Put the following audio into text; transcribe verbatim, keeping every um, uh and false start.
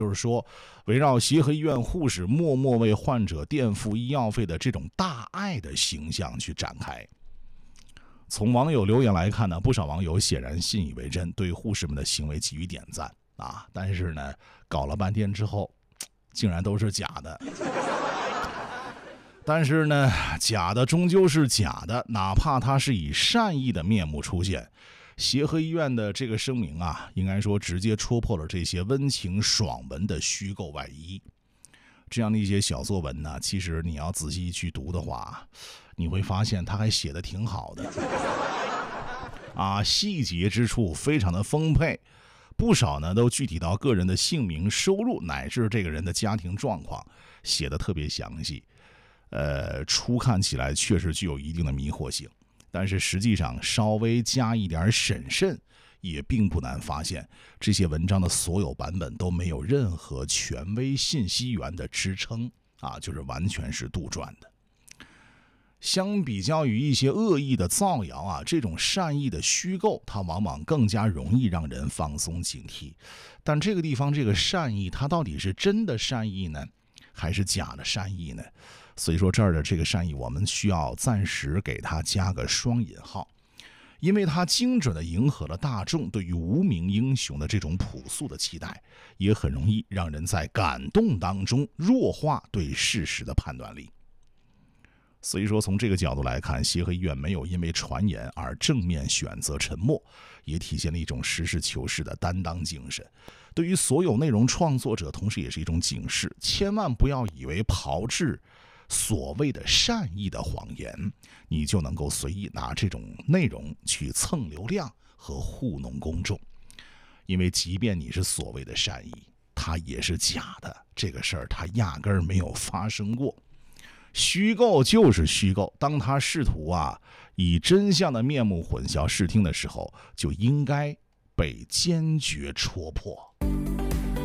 就是说，围绕协和医院护士默默为患者垫付医药费的这种大爱的形象去展开。从网友留言来看呢，不少网友显然信以为真，对护士们的行为给予点赞啊。但是呢，搞了半天之后，竟然都是假的。但是呢，假的终究是假的，哪怕它是以善意的面目出现。协和医院的这个声明啊，应该说直接戳破了这些温情爽文的虚构外衣。这样的一些小作文呢，其实你要仔细去读的话，你会发现它还写得挺好的啊，细节之处非常的丰沛，不少呢都具体到个人的姓名、收入乃至这个人的家庭状况，写得特别详细。呃，初看起来确实具有一定的迷惑性。但是实际上稍微加一点审慎，也并不难发现，这些文章的所有版本都没有任何权威信息源的支撑啊，就是完全是杜撰的。相比较于一些恶意的造谣啊，这种善意的虚构，它往往更加容易让人放松警惕。但这个地方这个善意，它到底是真的善意呢，还是假的善意呢？所以说这儿的这个善意，我们需要暂时给它加个双引号，因为它精准地迎合了大众对于无名英雄的这种朴素的期待，也很容易让人在感动当中弱化对事实的判断力。所以说从这个角度来看，协和医院没有因为传言而正面选择沉默，也体现了一种实事求是的担当精神。对于所有内容创作者，同时也是一种警示，千万不要以为炮制所谓的善意的谎言，你就能够随意拿这种内容去蹭流量和糊弄公众。因为即便你是所谓的善意，它也是假的，这个事儿它压根儿没有发生过。虚构就是虚构，当他试图啊以真相的面目混淆视听的时候，就应该被坚决戳破。